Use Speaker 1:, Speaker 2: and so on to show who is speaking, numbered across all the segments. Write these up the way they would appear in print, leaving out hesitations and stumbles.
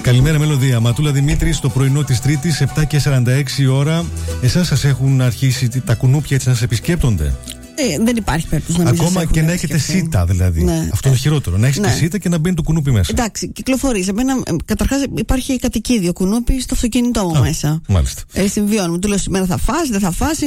Speaker 1: Καλημέρα, Μελωδία. Ματούλα Δημήτρη, στο πρωινό της Τρίτης, 7:46 ώρα. Εσάς σας έχουν αρχίσει τα κουνούπια έτσι να σε επισκέπτονται?
Speaker 2: Δεν υπάρχει περίπτωση να μην
Speaker 1: ακόμα και να έχετε σίτα, δηλαδή. Ναι. Αυτό είναι χειρότερο. Να έχετε σίτα και να μπαίνει το κουνούπι μέσα. Εντάξει,
Speaker 2: κυκλοφορεί. Καταρχάς υπάρχει κατοικίδιο κουνούπι στο αυτοκίνητό μου μέσα.
Speaker 1: Μάλιστα.
Speaker 2: Συμβιώνουμε. Του λέω σήμερα θα φας, δεν θα φας,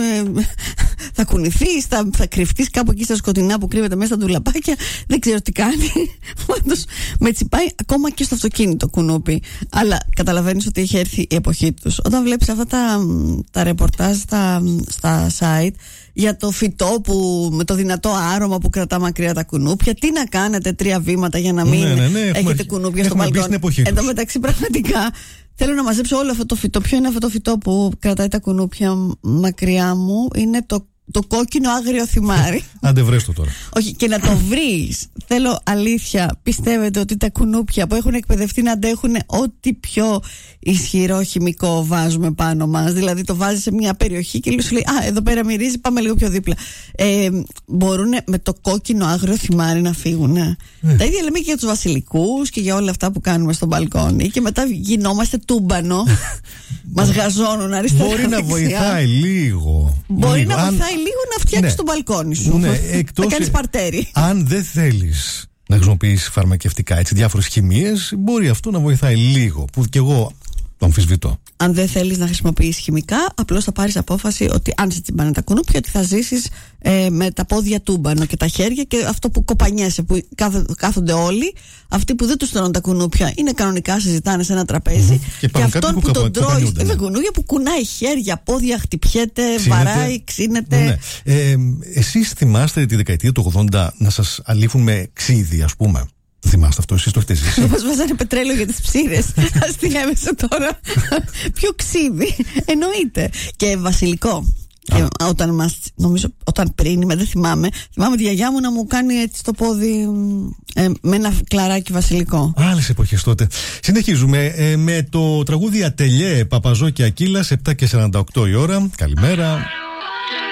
Speaker 2: θα κουνηθείς, θα κρυφτείς κάπου εκεί στα σκοτεινά που κρύβεται μέσα στα ντουλαπάκια. Δεν ξέρω τι κάνει. Πάντως με τσιπάει ακόμα και στο αυτοκίνητο κουνούπι. Αλλά καταλαβαίνεις ότι έχει έρθει η εποχή τους. Όταν βλέπεις αυτά τα ρεπορτάζ στα site για το φυτό με το δυνατό άρωμα που κρατά μακριά τα κουνούπια, τι να κάνετε 3 βήματα για να μην έχετε κουνούπια στο μπαλκόνι. Εν τω μεταξύ, πραγματικά θέλω να μαζέψω όλο αυτό το φυτό. Ποιο είναι αυτό το φυτό που κρατάει τα κουνούπια μακριά μου? Είναι το κόκκινο άγριο θυμάρι.
Speaker 1: Άντε βρες το τώρα.
Speaker 2: Όχι, και να το βρεις. Θέλω αλήθεια. Πιστεύετε ότι τα κουνούπια που έχουν εκπαιδευτεί να αντέχουν ό,τι πιο ισχυρό χημικό βάζουμε πάνω μας? Δηλαδή το βάζεις σε μια περιοχή και σου λέει εδώ πέρα μυρίζει, πάμε λίγο πιο δίπλα. Μπορούν με το κόκκινο άγριο θυμάρι να φύγουν. Τα ίδια λέμε και για τους βασιλικούς και για όλα αυτά που κάνουμε στο μπαλκόνι. Και μετά γινόμαστε τούμπανο. Μας γαζώνουν αριστερά.
Speaker 1: Μπορεί να βοηθάει λίγο.
Speaker 2: Μπορεί να βοηθάει λίγο να φτιάξεις το μπαλκόνι σου. Να κάνεις παρτέρι.
Speaker 1: Αν δεν θέλεις να χρησιμοποιήσεις φαρμακευτικά, διάφορες χημίες, μπορεί αυτό να βοηθάει λίγο. Που κι εγώ το αμφισβητώ.
Speaker 2: Αν δεν θέλεις να χρησιμοποιήσεις χημικά, απλώς θα πάρεις απόφαση ότι αν σε τσιμπάνε τα κουνούπια, ότι θα ζήσεις με τα πόδια τούμπανο και τα χέρια, και αυτό που κοπανιέσαι, που κάθονται όλοι, αυτοί που δεν τους τρώνε τα κουνούπια, είναι κανονικά, συζητάνε σε ένα τραπέζι.
Speaker 1: Και αυτόν που τον τρώει,
Speaker 2: είναι κουνούπια που κουνάει χέρια, πόδια, χτυπιέται, βαράει, ξύνεται.
Speaker 1: Εσείς θυμάστε τη δεκαετία του 80 να σας αλήφουν με ξύδι, ας πούμε? Θυμάστε αυτό, εσείς το έχετε ζήσει?
Speaker 2: Όπως βάζανε πετρέλαιο για τις ψήρες. Αστυνεύεσαι τώρα. Ποιο ξύδι? Εννοείται. Και βασιλικό. Και όταν πριν δεν θυμάμαι τη γιαγιά μου να μου κάνει έτσι στο πόδι με ένα κλαράκι βασιλικό.
Speaker 1: Άλλες εποχές τότε. Συνεχίζουμε με το τραγούδι Ατελιέ, Παπαζό και Ακύλας, 7:48 η ώρα. Καλημέρα.